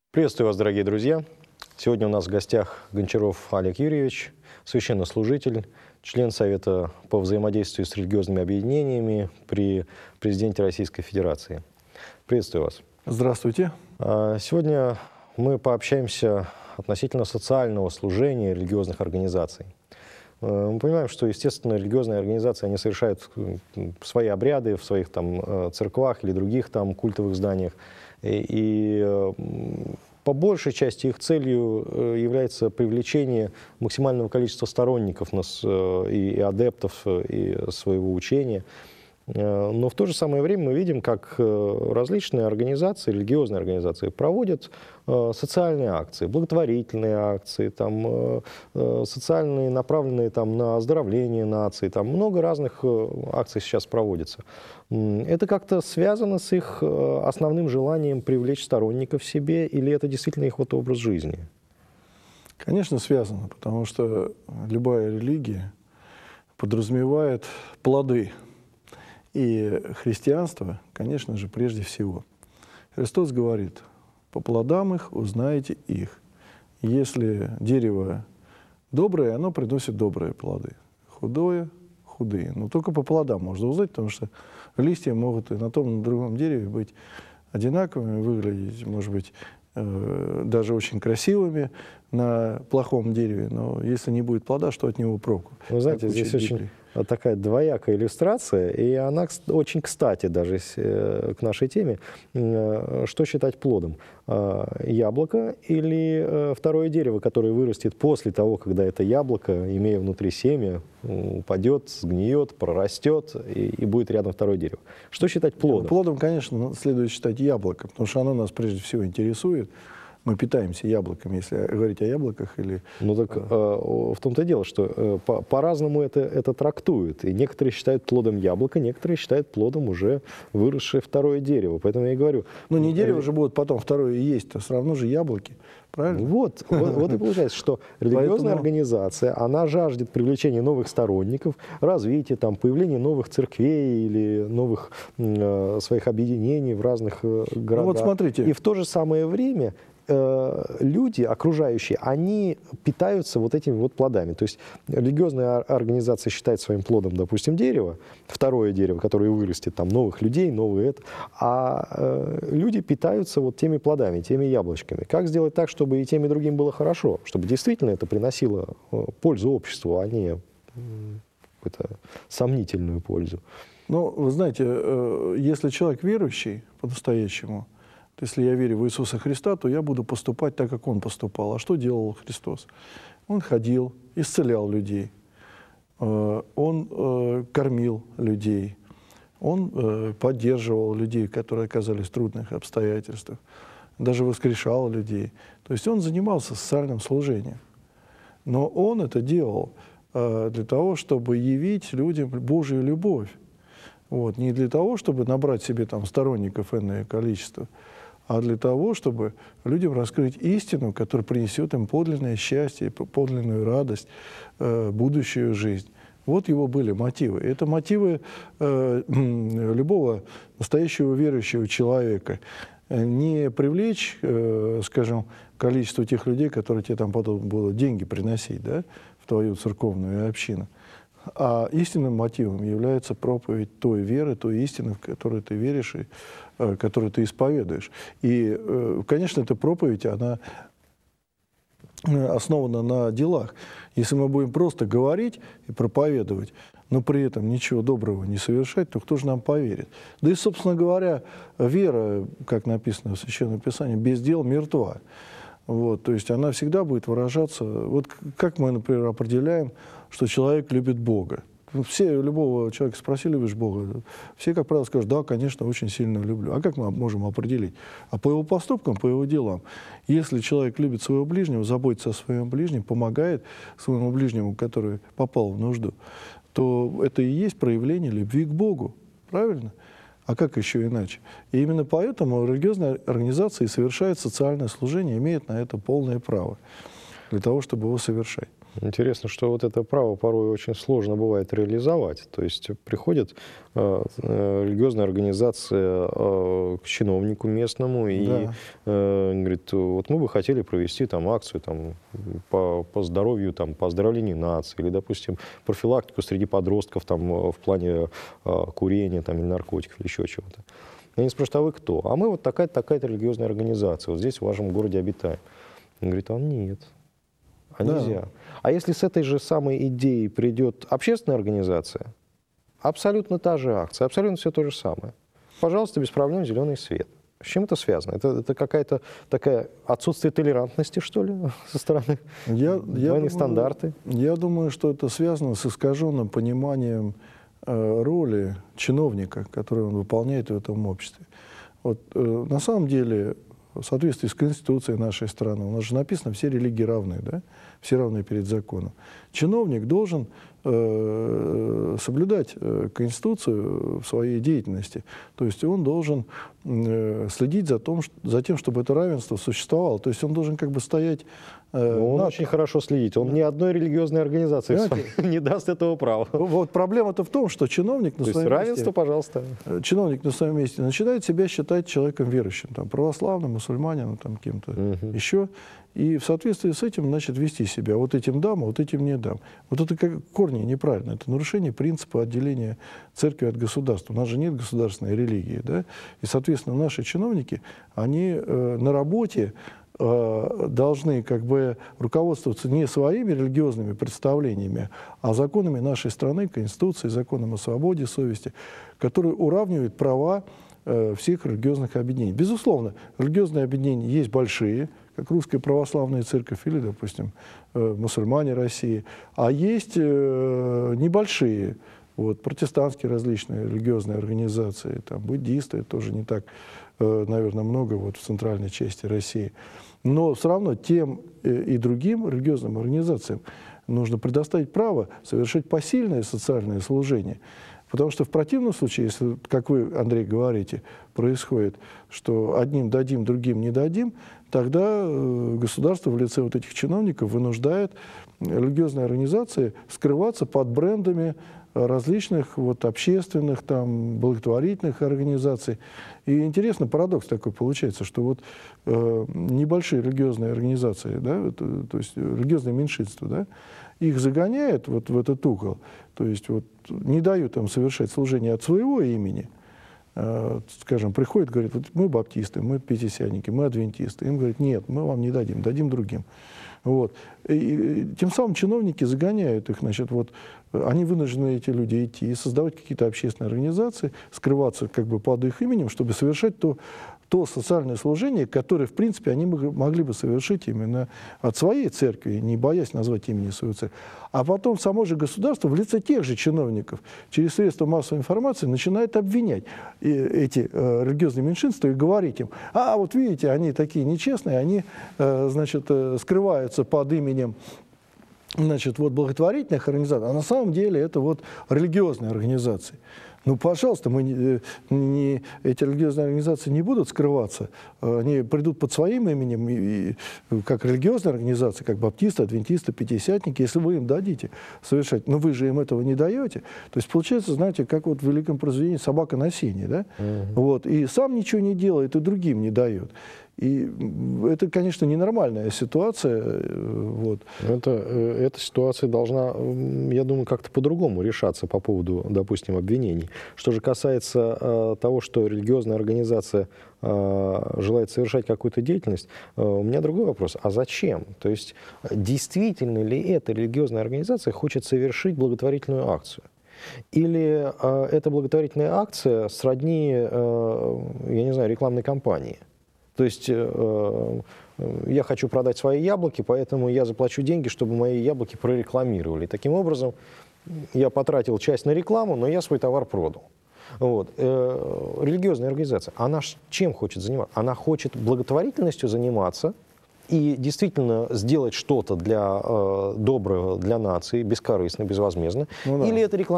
Приветствую вас, дорогие друзья! Сегодня у нас в гостях Гончаров Олег Юрьевич, священнослужитель, член Совета по взаимодействию с религиозными объединениями при президенте Российской Федерации. Приветствую вас. Здравствуйте. Сегодня мы пообщаемся относительно социального служения религиозных организаций. Мы понимаем, что, естественно, религиозные организации, они совершают свои обряды в своих церквах или других культовых зданиях. И по большей части их целью является привлечение максимального количества сторонников и адептов и своего учения. Но в то же самое время мы видим, как различные организации, религиозные организации проводят социальные акции, благотворительные акции, социальные, направленные на оздоровление нации. Много разных акций сейчас проводится. Это как-то связано с их основным желанием привлечь сторонников себе, или это действительно их образ жизни? Конечно, связано, потому что любая религия подразумевает плоды. И христианство, конечно же, прежде всего. Христос говорит: по плодам их узнаете их. Если дерево доброе, оно приносит добрые плоды. Худое – худые. Но только по плодам можно узнать, потому что листья могут и на том, и на другом дереве быть одинаковыми, выглядеть, может быть, даже очень красивыми на плохом дереве. Но если не будет плода, что от него проку? Вы знаете, здесь очень такая двоякая иллюстрация, и она очень кстати даже к нашей теме. Что считать плодом? Яблоко или второе дерево, которое вырастет после того, когда это яблоко, имея внутри семя, упадет, сгниет, прорастет, и будет рядом второе дерево? Что считать плодом? Плодом, конечно, следует считать яблоко, потому что оно нас прежде всего интересует. Мы питаемся яблоками, если говорить о яблоках. В том-то и дело, что по-разному это трактуют. И некоторые считают плодом яблоко, некоторые считают плодом уже выросшее второе дерево. Поэтому я и говорю... Но не дерево же будет потом второе есть, то все равно же яблоки. Правильно? Вот и получается, что религиозная организация, она жаждет привлечения новых сторонников, развития, появления новых церквей или новых своих объединений в разных городах. Вот смотрите. И в то же самое время люди, окружающие, они питаются этими плодами. То есть религиозная организация считает своим плодом, допустим, дерево, второе дерево, которое вырастет, новых людей, а люди питаются теми плодами, теми яблочками. Как сделать так, чтобы и тем, и другим было хорошо, чтобы действительно это приносило пользу обществу, а не какую-то сомнительную пользу? Вы знаете, если человек верующий по-настоящему, если я верю в Иисуса Христа, то я буду поступать так, как Он поступал. А что делал Христос? Он ходил, исцелял людей, Он кормил людей, Он поддерживал людей, которые оказались в трудных обстоятельствах, даже воскрешал людей. То есть Он занимался социальным служением. Но Он это делал для того, чтобы явить людям Божью любовь. Не для того, чтобы набрать себе сторонников энное количество, а для того, чтобы людям раскрыть истину, которая принесет им подлинное счастье, подлинную радость, будущую жизнь. Вот его были мотивы. Это мотивы любого настоящего верующего человека. Не привлечь, скажем, количество тех людей, которые тебе потом будут деньги приносить, в твою церковную общину. А истинным мотивом является проповедь той веры, той истины, в которую ты веришь и которую ты исповедуешь. И, конечно, эта проповедь, она основана на делах. Если мы будем просто говорить и проповедовать, но при этом ничего доброго не совершать, то кто же нам поверит? Да и, собственно говоря, вера, как написано в Священном Писании, без дел мертва. То есть она всегда будет выражаться... Как мы, например, определяем, что человек любит Бога? Все, любого человека спроси, любишь Бога? Все, как правило, скажут: да, конечно, очень сильно люблю. А как мы можем определить? А по его поступкам, по его делам. Если человек любит своего ближнего, заботится о своем ближнем, помогает своему ближнему, который попал в нужду, то это и есть проявление любви к Богу. Правильно? А как еще иначе? И именно поэтому религиозные организации совершают социальное служение, имеют на это полное право для того, чтобы его совершать. Интересно, что вот это право порой очень сложно бывает реализовать. То есть приходит религиозная организация к чиновнику местному и Да. говорит, вот мы бы хотели провести там акцию там, по здоровью, там, по оздоровлению нации, или, допустим, профилактику среди подростков там, в плане курения там, или наркотиков, или еще чего-то. Они спрашивают, а вы кто? А мы вот такая-то религиозная организация, вот здесь в вашем городе обитаем. Он говорит, а нет. А Да. нельзя. А если с этой же самой идеей придет общественная организация, абсолютно та же акция, абсолютно все то же самое. Пожалуйста, без проблем зеленый свет. С чем это связано? Это какая-то такая отсутствие толерантности, что ли, со стороны двойных стандарты? Я думаю, что это связано с искаженным пониманием роли чиновника, которую он выполняет в этом обществе. Вот, на самом деле, в соответствии с Конституцией нашей страны, у нас же написано, все религии равны, да? Все равны перед законом. Чиновник должен соблюдать Конституцию в своей деятельности. То есть он должен следить за тем, чтобы это равенство существовало. То есть он должен как бы стоять... Он очень хорошо следит. Он ни одной религиозной организации не даст этого права. Вот проблема-то в том, что чиновник на своем равенство, месте, пожалуйста. Чиновник на своем месте начинает себя считать человеком верующим, там, православным, мусульманином, там, кем-то еще. И в соответствии с этим, значит, вести себя. Вот этим дам, а вот этим не дам. Вот это как корни неправильно. Это нарушение принципа отделения церкви от государства. У нас же нет государственной религии, да? И, соответственно, наши чиновники, они на работе должны как бы руководствоваться не своими религиозными представлениями, а законами нашей страны, Конституцией, законом о свободе совести, которые уравнивают права всех религиозных объединений. Безусловно, религиозные объединения есть большие, как Русская Православная Церковь или, допустим, мусульмане России, а есть небольшие, вот, протестантские различные религиозные организации, там, буддисты, тоже не так, наверное, много вот, в центральной части России. Но все равно тем и другим религиозным организациям нужно предоставить право совершать посильное социальное служение. Потому что в противном случае, если, как вы, Андрей, говорите, происходит, что одним дадим, другим не дадим, тогда государство в лице вот этих чиновников вынуждает религиозные организации скрываться под брендами различных вот, общественных, там, благотворительных организаций. И интересно, парадокс такой получается, что вот небольшие религиозные организации, да, то есть религиозные меньшинства, да, их загоняют вот в этот угол, то есть вот, не дают им совершать служение от своего имени. Скажем, приходят, говорят, вот мы баптисты, мы пятидесятники, мы адвентисты. Им говорят, нет, мы вам не дадим, дадим другим. Вот. И тем самым чиновники загоняют их, значит, вот, они вынуждены, эти люди, идти и создавать какие-то общественные организации, скрываться как бы под их именем, чтобы совершать то социальное служение, которое, в принципе, они могли бы совершить именно от своей церкви, не боясь назвать имени своей церкви. А потом само же государство в лице тех же чиновников через средства массовой информации начинает обвинять эти религиозные меньшинства и говорить им, а вот видите, они такие нечестные, они, значит, скрываются под именем, значит, вот благотворительных организаций, а на самом деле это вот религиозные организации. Ну, пожалуйста, эти религиозные организации не будут скрываться, они придут под своим именем, как религиозные организации, как баптисты, адвентисты, пятидесятники, если вы им дадите совершать, но вы же им этого не даете. То есть получается, знаете, как вот в великом произведении «Собака на сене», да? Вот, и сам ничего не делает, и другим не дает. И это, конечно, ненормальная ситуация. Вот. Эта ситуация должна, я думаю, как-то по-другому решаться по поводу, допустим, обвинений. Что же касается того, что религиозная организация желает совершать какую-то деятельность, у меня другой вопрос. А зачем? То есть действительно ли эта религиозная организация хочет совершить благотворительную акцию? Или эта благотворительная акция сродни, я не знаю, рекламной кампании? То есть я хочу продать свои яблоки, поэтому я заплачу деньги, чтобы мои яблоки прорекламировали. Таким образом, я потратил часть на рекламу, но я свой товар продал. Вот. Религиозная организация, она чем хочет заниматься? Она хочет благотворительностью заниматься и действительно сделать что-то для доброго для нации, бескорыстно, безвозмездно. Ну, да. Или это реклама?